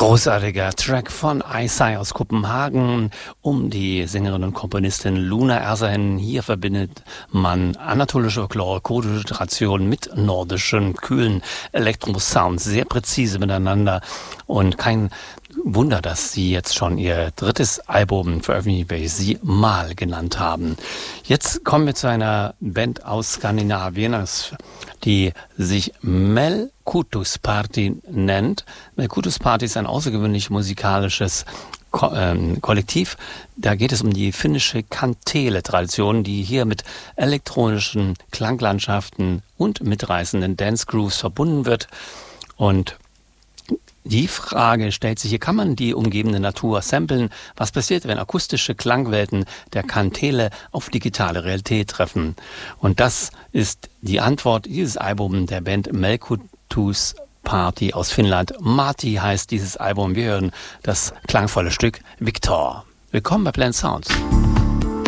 Großartiger Track von Aisai aus Kopenhagen um die Sängerin und Komponistin Luna Ersahen. Hier verbindet man anatolische Folklore, kurdische Tradition mit nordischen, kühlen Elektrosounds, sehr präzise miteinander. Und kein Wunder, dass sie jetzt schon ihr drittes Album veröffentlicht, welches sie Mal genannt haben. Jetzt kommen wir zu einer Band aus Skandinavien, die sich Melkutus Party nennt. Melkutus Party ist ein außergewöhnlich musikalisches Kollektiv. Da geht es um die finnische Kantele-Tradition, die hier mit elektronischen Klanglandschaften und mitreißenden Dance Grooves verbunden wird. Und die Frage stellt sich hier, kann man die umgebende Natur samplen? Was passiert, wenn akustische Klangwelten der Kantele auf digitale Realität treffen? Und das ist die Antwort dieses Albums der Band Melkutus Party aus Finnland. Marti heißt dieses Album. Wir hören das klangvolle Stück Victor. Willkommen bei Blend Sounds.